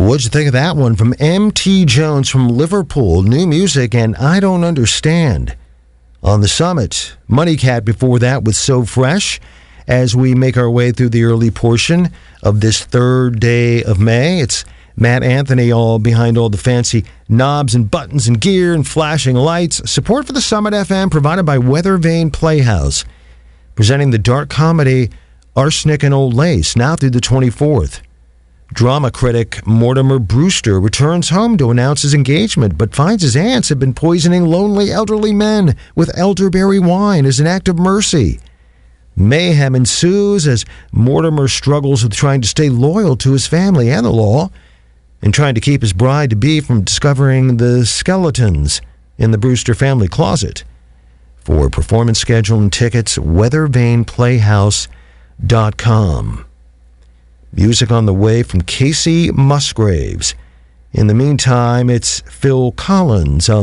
What'd you think of that one from M.T. Jones from Liverpool? New music and I Don't Understand. On the Summit, Money Cat before that with So Fresh, as we make our way through the early portion of this third day of May. It's Matt Anthony all behind all the fancy knobs and buttons and gear and flashing lights. Support for the Summit FM provided by Weathervane Playhouse, presenting the dark comedy Arsenic and Old Lace now through the 24th. Drama critic Mortimer Brewster returns home to announce his engagement, but finds his aunts have been poisoning lonely elderly men with elderberry wine as an act of mercy. Mayhem ensues as Mortimer struggles with trying to stay loyal to his family and the law, and trying to keep his bride-to-be from discovering the skeletons in the Brewster family closet. For performance schedule and tickets, weathervaneplayhouse.com. Music on the way from Casey Musgraves. In the meantime, it's Phil Collins on